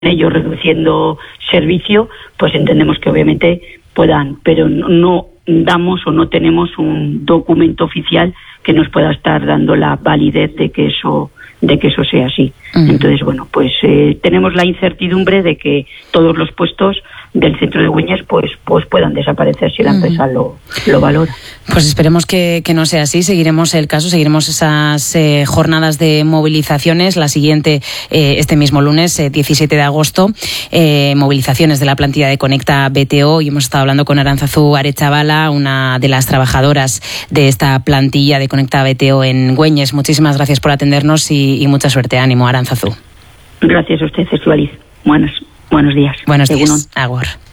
ellos reduciendo servicio, pues entendemos que obviamente puedan, pero no damos o no tenemos un documento oficial que nos pueda estar dando la validez de que eso sea así. Entonces, bueno, pues tenemos la incertidumbre de que todos los puestos del centro de Güeñes pues puedan desaparecer si la empresa lo valora. Pues esperemos que no sea así. Seguiremos el caso, seguiremos esas jornadas de movilizaciones. La siguiente, este mismo lunes, 17 de agosto, movilizaciones de la plantilla de Conecta BTO, y hemos estado hablando con Arantzazu Arechavala, una de las trabajadoras de esta plantilla de Conecta BTO en Güeñes. Muchísimas gracias por atendernos y mucha suerte. Ánimo, Arantzazu. Gracias a usted, Estíbaliz. Buenos días. Buenos días. Agur.